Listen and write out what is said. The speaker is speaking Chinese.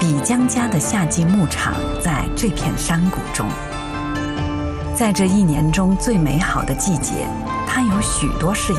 比江家的夏季牧场在这片山谷中。在这一年中最美好的季节，它有许多事